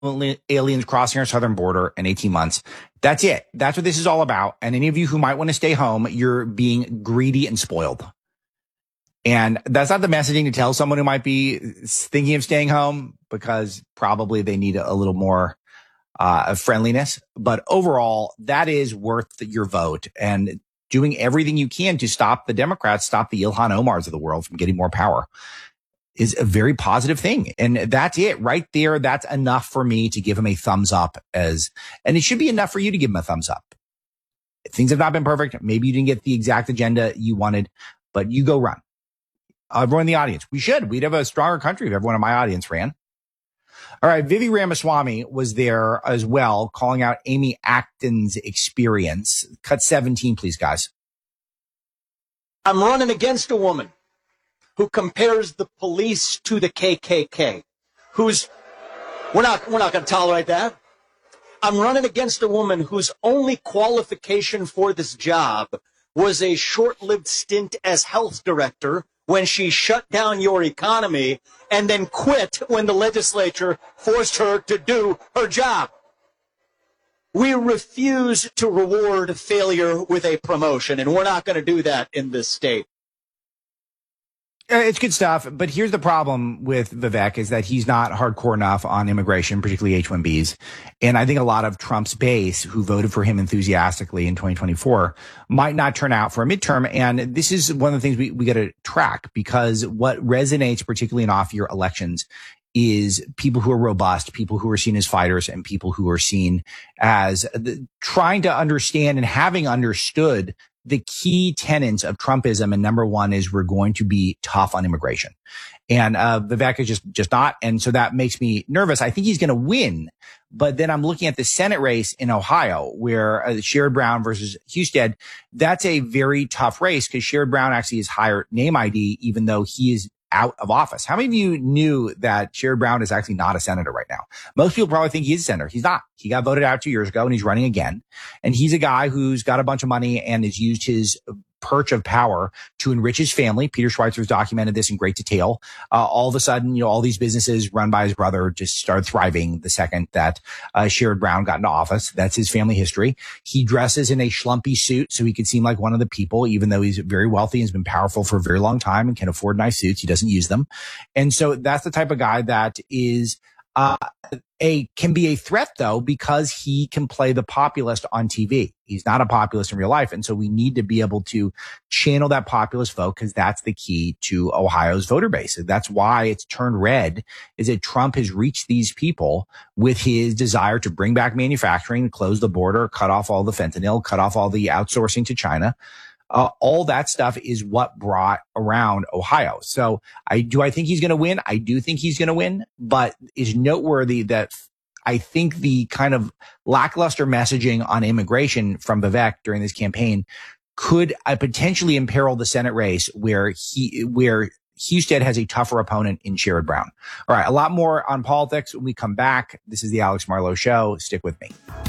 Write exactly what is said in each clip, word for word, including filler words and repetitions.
aliens crossing our southern border in eighteen months. That's it. That's what this is all about. And any of you who might want to stay home, you're being greedy and spoiled. And that's not the messaging to tell someone who might be thinking of staying home, because probably they need a little more uh, friendliness. But overall, that is worth your vote, and doing everything you can to stop the Democrats, stop the Ilhan Omars of the world from getting more power is a very positive thing. And that's it right there. That's enough for me to give him a thumbs up, as, and it should be enough for you to give him a thumbs up. Things have not been perfect. Maybe you didn't get the exact agenda you wanted, but you go run. Everyone in the audience, we should. We'd have a stronger country if everyone in my audience ran. All right. Vivi Ramaswamy was there as well, calling out Amy Acton's experience. Cut seventeen, please, guys. I'm running against a woman who compares the police to the K K K, who's, we're not, we're not going to tolerate that. I'm running against a woman whose only qualification for this job was a short-lived stint as health director when she shut down your economy and then quit when the legislature forced her to do her job. We refuse to reward failure with a promotion, and we're not going to do that in this state. It's good stuff, but here's the problem with Vivek is that he's not hardcore enough on immigration, particularly H one Bs. And I think a lot of Trump's base who voted for him enthusiastically in twenty twenty-four might not turn out for a midterm. And this is one of the things we, we got to track, because what resonates, particularly in off-year elections, is people who are robust, people who are seen as fighters, and people who are seen as the, trying to understand and having understood the key tenets of Trumpism. And number one is we're going to be tough on immigration. And uh Vivek is just just not. And so that makes me nervous. I think he's going to win. But then I'm looking at the Senate race in Ohio, where uh, Sherrod Brown versus Husted. That's a very tough race, because Sherrod Brown actually has higher name I D, even though he is out of office. How many of you knew that Sherrod Brown is actually not a senator right now? Most people probably think he's a senator. He's not. He got voted out two years ago and he's running again. And he's a guy who's got a bunch of money and has used his perch of power to enrich his family. Peter Schweizer's documented this in great detail. Uh, all of a sudden, you know, all these businesses run by his brother just started thriving the second that uh, Sherrod Brown got into office. That's his family history. He dresses in a schlumpy suit so he can seem like one of the people, even though he's very wealthy and has been powerful for a very long time and can afford nice suits. He doesn't use them. And so that's the type of guy that is uh a can be a threat, though, because he can play the populist on T V. He's not a populist in real life. And so we need to be able to channel that populist vote, because that's the key to Ohio's voter base. That's why it's turned red, is that Trump has reached these people with his desire to bring back manufacturing, close the border, cut off all the fentanyl, cut off all the outsourcing to China. Uh, all that stuff is what brought around Ohio. So I do, I think he's going to win. I do think he's going to win, but it's noteworthy that I think the kind of lackluster messaging on immigration from Vivek during this campaign could uh, potentially imperil the Senate race, where he, where Husted has a tougher opponent in Sherrod Brown. All right. A lot more on politics when we come back. This is the Alex Marlowe Show. Stick with me.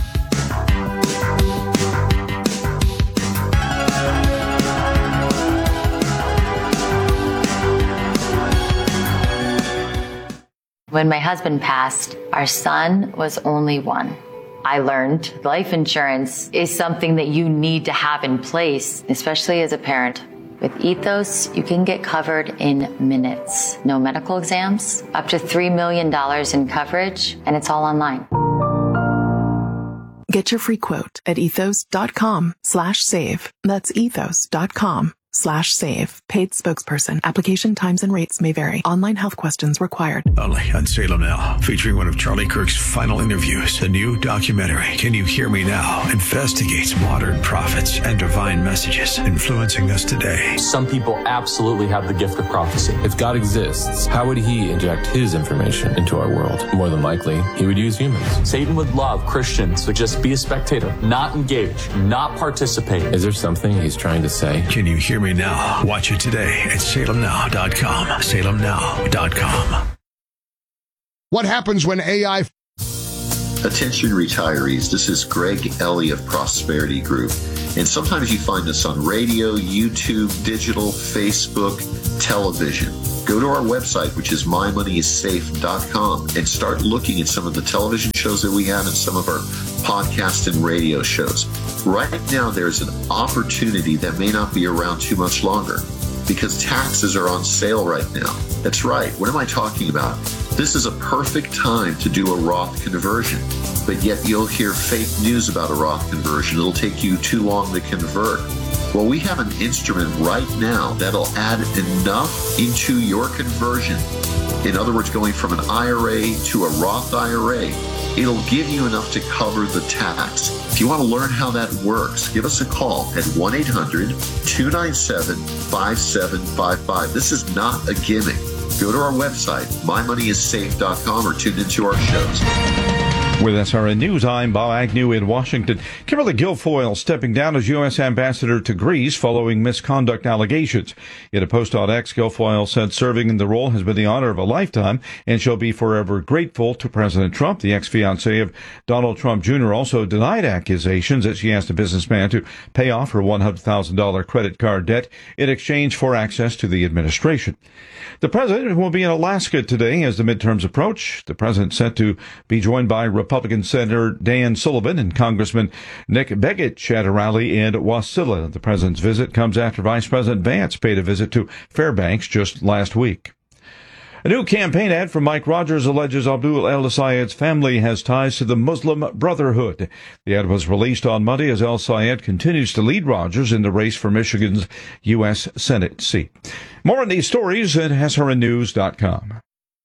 When my husband passed, our son was only one. I learned life insurance is something that you need to have in place, especially as a parent. With Ethos, you can get covered in minutes. No medical exams, up to three million dollars in coverage, and it's all online. Get your free quote at ethos.com slash save. That's ethos.com slash save. Paid spokesperson. Application times and rates may vary. Online health questions required. Only on Salem Now, featuring one of Charlie Kirk's final interviews. The new documentary, Can You Hear Me Now?, investigates modern prophets and divine messages influencing us today. Some people absolutely have the gift of prophecy. If God exists, how would he inject his information into our world? More than likely, he would use humans. Satan would love Christians to just be a spectator, not engage, not participate. Is there something he's trying to say? Can you hear me now? Watch it today at salem now dot com. salem now dot com. What happens when A I Attention retirees, this is Greg Ellie of Prosperity Group. And sometimes you find us on radio, YouTube, digital, Facebook, television. Go to our website, which is my money is safe dot com, and start looking at some of the television shows that we have and some of our podcast and radio shows. Right now, there's an opportunity that may not be around too much longer because taxes are on sale right now. That's right. What am I talking about? This is a perfect time to do a Roth conversion, but yet you'll hear fake news about a Roth conversion. It'll take you too long to convert. Well, we have an instrument right now that'll add enough into your conversion. In other words, going from an I R A to a Roth I R A, it'll give you enough to cover the tax. If you want to learn how that works, give us a call at one eight hundred two nine seven five seven five five. This is not a gimmick. Go to our website, my money is safe dot com, or tune into our shows. With S R N News, I'm Bob Agnew in Washington. Kimberly Guilfoyle stepping down as U S ambassador to Greece following misconduct allegations. In a post on X, Guilfoyle said serving in the role has been the honor of a lifetime and she'll be forever grateful to President Trump. The ex-fiancée of Donald Trump Junior also denied accusations that she asked a businessman to pay off her one hundred thousand dollars credit card debt in exchange for access to the administration. The president will be in Alaska today as the midterms approach. The president set to be joined by Republican Senator Dan Sullivan and Congressman Nick Begich at a rally in Wasilla. The president's visit comes after Vice President Vance paid a visit to Fairbanks just last week. A new campaign ad from Mike Rogers alleges Abdul El Sayed's family has ties to the Muslim Brotherhood. The ad was released on Monday as El Sayed continues to lead Rogers in the race for Michigan's U S Senate seat. More on these stories at S R N news dot com.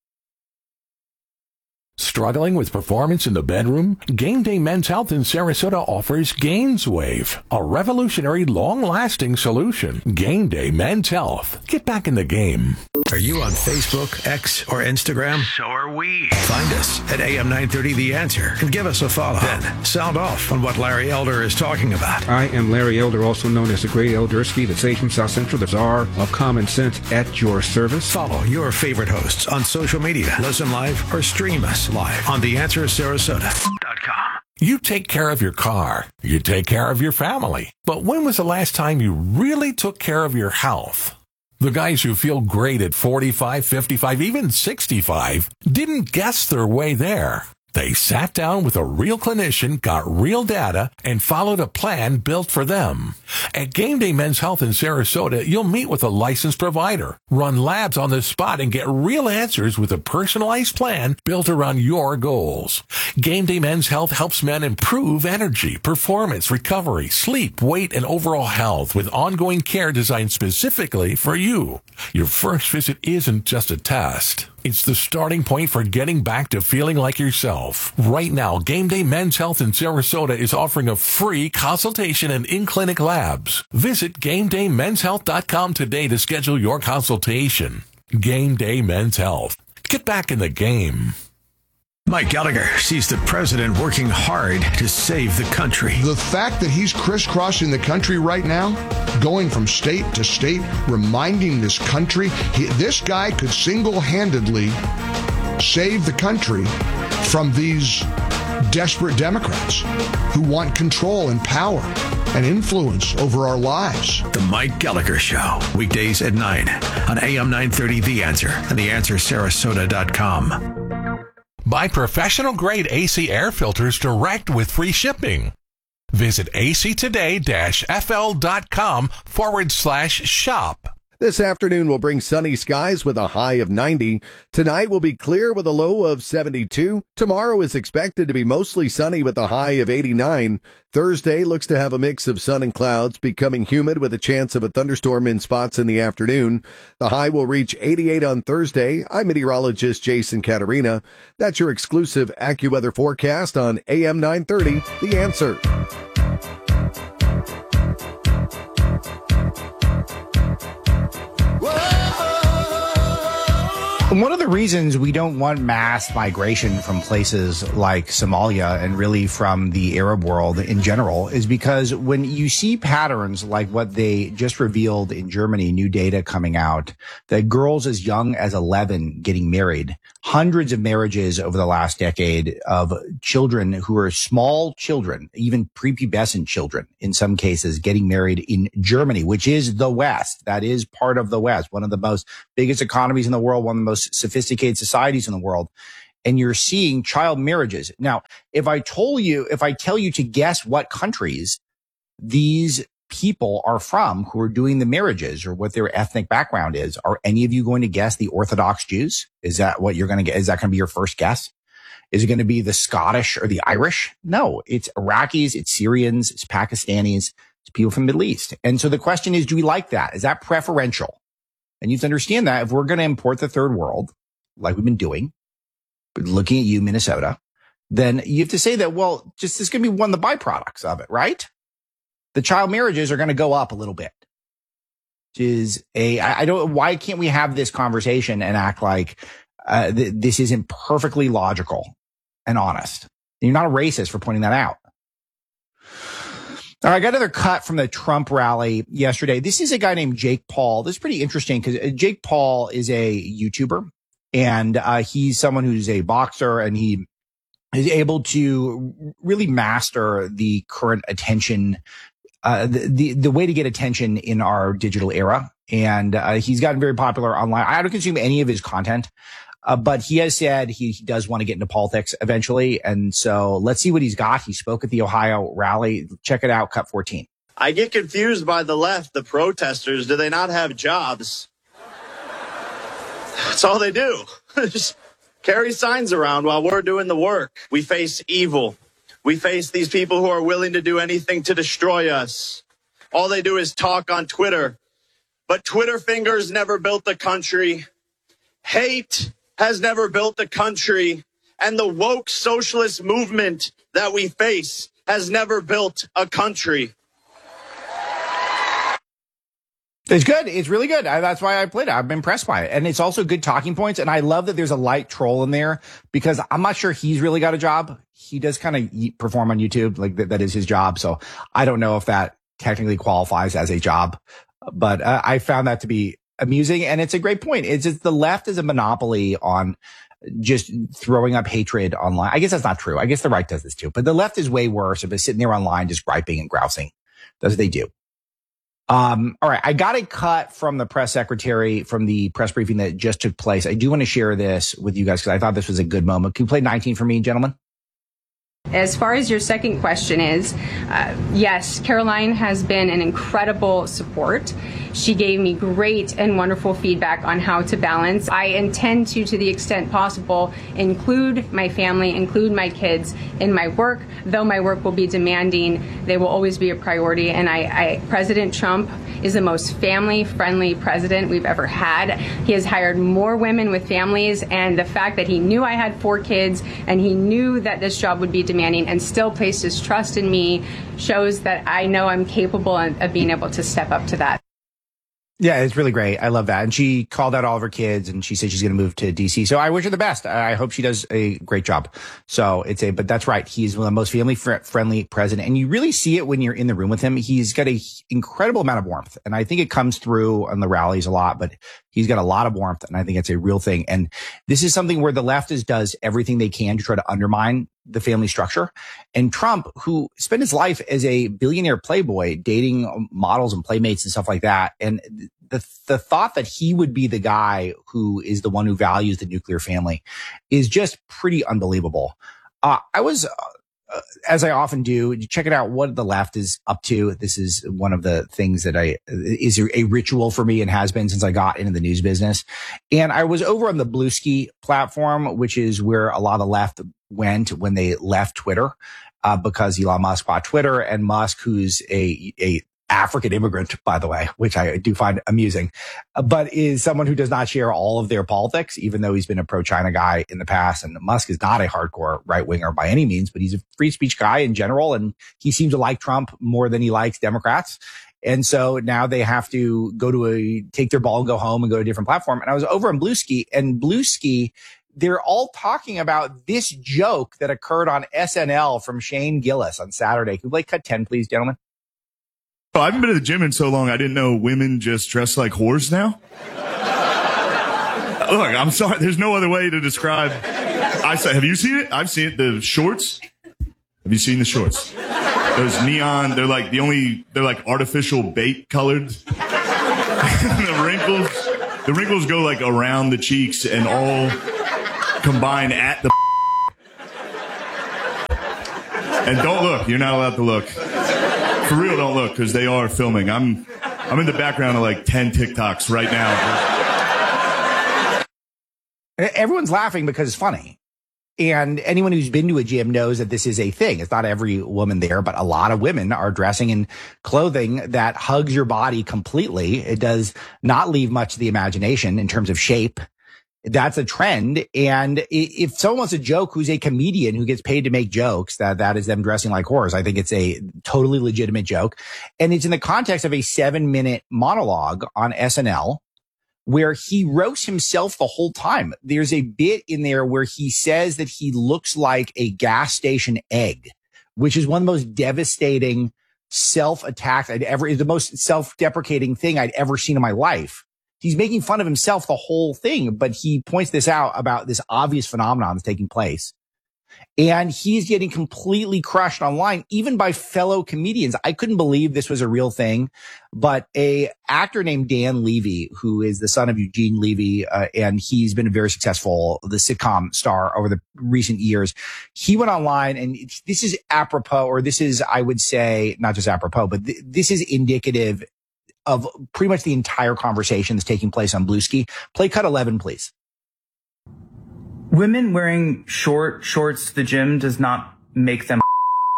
Struggling with performance in the bedroom? Game Day Men's Health in Sarasota offers GainsWave, a revolutionary, long-lasting solution. Game Day Men's Health. Get back in the game. Are you on Facebook, X, or Instagram? So are we. Find us at A M nine thirty The Answer and give us a follow. Then sound off on what Larry Elder is talking about. I am Larry Elder, also known as the Great Eldersky, the sage from South Central, the czar of common sense at your service. Follow your favorite hosts on social media. Listen live or stream us live on the answer sarasota dot com. You take care of your car. You take care of your family. But when was the last time you really took care of your health? The guys who feel great at forty-five, fifty-five, even sixty-five didn't guess their way there. They sat down with a real clinician, got real data, and followed a plan built for them. At Game Day Men's Health in Sarasota, you'll meet with a licensed provider, run labs on the spot, and get real answers with a personalized plan built around your goals. Game Day Men's Health helps men improve energy, performance, recovery, sleep, weight, and overall health with ongoing care designed specifically for you. Your first visit isn't just a test. It's the starting point for getting back to feeling like yourself. Right now, Game Day Men's Health in Sarasota is offering a free consultation and in-clinic labs. Visit game day men's health dot com today to schedule your consultation. Game Day Men's Health. Get back in the game. Mike Gallagher sees the president working hard to save the country. The fact that he's crisscrossing the country right now, going from state to state, reminding this country, he, this guy could single-handedly save the country from these desperate Democrats who want control and power and influence over our lives. The Mike Gallagher Show, weekdays at nine on A M nine thirty The Answer and the answer sarasota dot com. Buy professional-grade A C air filters direct with free shipping. Visit actoday-fl.com forward slash shop. This afternoon will bring sunny skies with a high of ninety. Tonight will be clear with a low of seventy-two. Tomorrow is expected to be mostly sunny with a high of eighty-nine. Thursday looks to have a mix of sun and clouds, becoming humid with a chance of a thunderstorm in spots in the afternoon. The high will reach eighty-eight on Thursday. I'm meteorologist Jason Caterina. That's your exclusive AccuWeather forecast on A M nine thirty, The Answer. And one of the reasons we don't want mass migration from places like Somalia and really from the Arab world in general is because when you see patterns like what they just revealed in Germany, new data coming out, that girls as young as eleven getting married, hundreds of marriages over the last decade of children who are small children, even prepubescent children in some cases getting married in Germany, which is the West. That is part of the West, one of the most biggest economies in the world, one of the most sophisticated societies in the world. And you're seeing child marriages. Now, if I told you, if I tell you to guess what countries these people are from who are doing the marriages or what their ethnic background is, are any of you going to guess the Orthodox Jews? Is that what you're going to get? Is that going to be your first guess? Is it going to be the Scottish or the Irish? No, it's Iraqis, it's Syrians, it's Pakistanis, it's people from the Middle East. And so the question is, do we like that? Is that preferential? And you have to understand that if we're going to import the third world, like we've been doing, looking at you, Minnesota, then you have to say that, well, just this is going to be one of the byproducts of it, right? The child marriages are going to go up a little bit. Which is a, I, I don't, why can't we have this conversation and act like uh, th- this isn't perfectly logical and honest? And you're not a racist for pointing that out. All right, I got another cut from the Trump rally yesterday. This is a guy named Jake Paul. This is pretty interesting because Jake Paul is a YouTuber, and uh, he's someone who's a boxer, and he is able to really master the current attention, uh, the, the, the way to get attention in our digital era. And uh, he's gotten very popular online. I don't consume any of his content. Uh, but he has said he, he does want to get into politics eventually. And so let's see what he's got. He spoke at the Ohio rally. Check it out, cut fourteen. I get confused by the left, the protesters. Do they not have jobs? That's all they do. Just carry signs around while we're doing the work. We face evil. We face these people who are willing to do anything to destroy us. All they do is talk on Twitter. But Twitter fingers never built the country. Hate has never built the country, and the woke socialist movement that we face has never built a country. It's good. It's really good. I, that's why I played it. I'm impressed by it. And it's also good talking points. And I love that there's a light troll in there because I'm not sure he's really got a job. He does kind of perform on YouTube. Like that, that is his job. So I don't know if that technically qualifies as a job, but uh, I found that to be amusing. And it's a great point. It's just the left is a monopoly on just throwing up hatred online. I guess that's not true. I guess the right does this too, but the left is way worse of sitting there online, just griping and grousing. That's what they do. Um, all right. I got a cut from the press secretary from the press briefing that just took place. I do want to share this with you guys because I thought this was a good moment. Can you play nineteen for me, gentlemen? As far as your second question is, uh, yes, Caroline has been an incredible support. She gave me great and wonderful feedback on how to balance. I intend to, to the extent possible, include my family, include my kids in my work. Though my work will be demanding, they will always be a priority. And I, I President Trump is the most family-friendly president we've ever had. He has hired more women with families, and the fact that he knew I had four kids and he knew that this job would be demanding and still placed his trust in me shows that I know I'm capable of being able to step up to that. Yeah, it's really great. I love that. And she called out all of her kids and she said she's going to move to D C. So I wish her the best. I hope she does a great job. So it's a, but that's right. He's one of the most family fr- friendly president. And you really see it when you're in the room with him. He's got a incredible amount of warmth. And I think it comes through on the rallies a lot, but he's got a lot of warmth. And I think it's a real thing. And this is something where the leftist does everything they can to try to undermine the family structure. And Trump, who spent his life as a billionaire playboy, dating models and playmates and stuff like that. And the the thought that he would be the guy who is the one who values the nuclear family is just pretty unbelievable. Uh, I was, uh, as I often do, check it out what the left is up to. This is one of the things that I is a ritual for me and has been since I got into the news business. And I was over on the Bluesky platform, which is where a lot of the left went when they left Twitter, uh, because Elon Musk bought Twitter, and Musk, who's a, a African immigrant, by the way, which I do find amusing, but is someone who does not share all of their politics, even though he's been a pro-China guy in the past. And Musk is not a hardcore right-winger by any means, but he's a free speech guy in general. And he seems to like Trump more than he likes Democrats. And so now they have to go to a, take their ball and go home and go to a different platform. And I was over on Bluesky, and Bluesky, they're all talking about this joke that occurred on S N L from Shane Gillis on Saturday. Can we play cut ten, please, gentlemen? Oh, I haven't been to the gym in so long, I didn't know women just dress like whores now. Look, I'm sorry. There's no other way to describe. I say, have you seen it? I've seen it. The shorts. Have you seen the shorts? Those neon. They're like the only. They're like artificial bait colored. The wrinkles. The wrinkles go like around the cheeks and all combine at the. And don't look. You're not allowed to look. For real, don't look, because they are filming. I'm. I'm in the background of like ten TikToks right now. Everyone's laughing because it's funny. And anyone who's been to a gym knows that this is a thing. It's not every woman there, but a lot of women are dressing in clothing that hugs your body completely. It does not leave much to the imagination in terms of shape. That's a trend. And if someone wants a joke who's a comedian who gets paid to make jokes, that that is them dressing like whores, I think it's a totally legitimate joke. And it's in the context of a seven minute monologue on S N L, where he roasts himself the whole time. There's a bit in there where he says that he looks like a gas station egg, which is one of the most devastating self-attacks I'd ever, is the most self-deprecating thing I'd ever seen in my life. He's making fun of himself the whole thing, but he points this out about this obvious phenomenon that's taking place. And he's getting completely crushed online, even by fellow comedians. I couldn't believe this was a real thing, but a actor named Dan Levy, who is the son of Eugene Levy, uh, and he's been a very successful, the sitcom star over the recent years. He went online, and this is apropos, or this is, I would say, not just apropos, but th- this is indicative of pretty much the entire conversation that's taking place on Bluesky. Play cut eleven, please. Women wearing short shorts to the gym does not make them.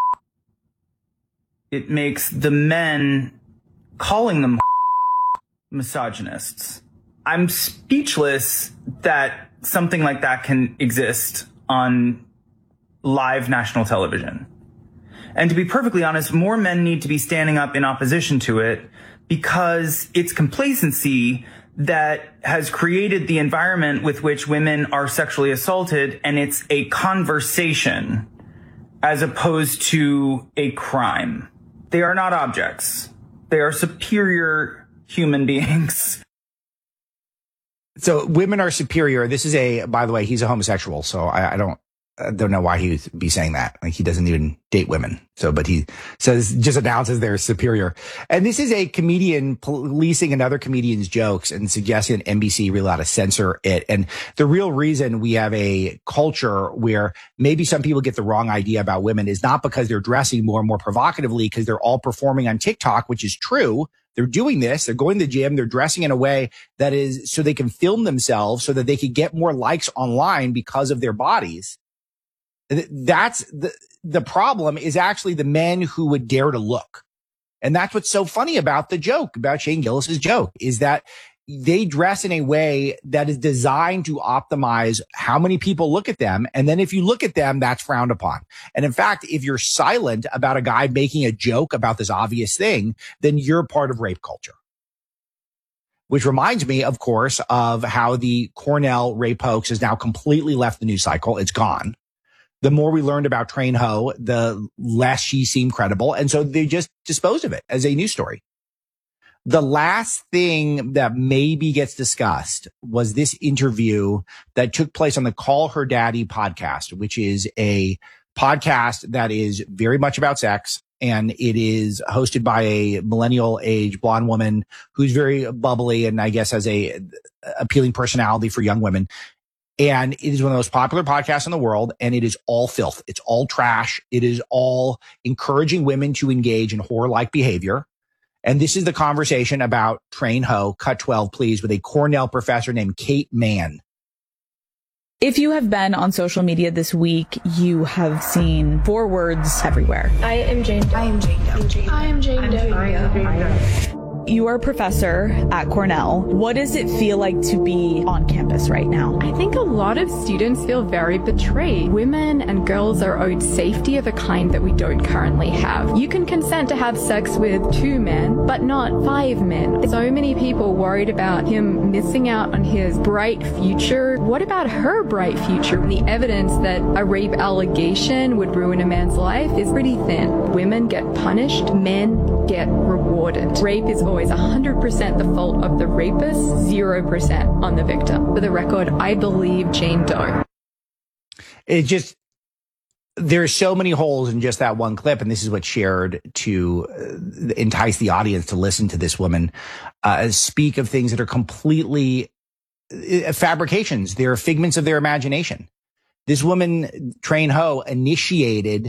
It makes the men calling them misogynists. I'm speechless that something like that can exist on live national television. And to be perfectly honest, more men need to be standing up in opposition to it, because it's complacency that has created the environment with which women are sexually assaulted, and it's a conversation as opposed to a crime. They are not objects. They are superior human beings. So women are superior. This is a, by the way, he's a homosexual, so I, I don't, I don't know why he would be saying that. Like, he doesn't even date women. So, but he says, just announces they're superior. And this is a comedian policing another comedian's jokes and suggesting that N B C really ought to censor it. And the real reason we have a culture where maybe some people get the wrong idea about women is not because they're dressing more and more provocatively, because they're all performing on TikTok, which is true. They're doing this. They're going to the gym. They're dressing in a way that is so they can film themselves so that they could get more likes online because of their bodies. That's the, the problem is actually the men who would dare to look. And that's what's so funny about the joke, about Shane Gillis's joke, is that they dress in a way that is designed to optimize how many people look at them. And then if you look at them, that's frowned upon. And in fact, if you're silent about a guy making a joke about this obvious thing, then you're part of rape culture. Which reminds me, of course, of how the Cornell rape hoax has now completely left the news cycle. It's gone. The more we learned about Train Ho, the less she seemed credible. And so they just disposed of it as a news story. The last thing that maybe gets discussed was this interview that took place on the Call Her Daddy podcast, which is a podcast that is very much about sex. And it is hosted by a millennial age blonde woman who's very bubbly and I guess has a appealing personality for young women. And it is one of the most popular podcasts in the world, and it is all filth. It's all trash. It is all encouraging women to engage in whore-like behavior. And this is the conversation about Train Ho, cut twelve, please, with a Cornell professor named Kate Mann. If you have been on social media this week, you have seen four words everywhere. I am Jane Doe. I am Jane Doe. I am Jane Doe. I am Jane Doe. You are a professor at Cornell. What does it feel like to be on campus right now? I think a lot of students feel very betrayed. Women and girls are owed safety of a kind that we don't currently have. You can consent to have sex with two men, but not five men. So many people worried about him missing out on his bright future. What about her bright future? The evidence that a rape allegation would ruin a man's life is pretty thin. Women get punished, men get rewarded. Rape is always one hundred percent the fault of the rapist, zero percent on the victim. For the record, I believe Jane Doe. It just, there are so many holes in just that one clip, and this is what's shared to uh, entice the audience to listen to this woman uh, speak of things that are completely uh, fabrications. They're figments of their imagination. This woman, Train Ho, initiated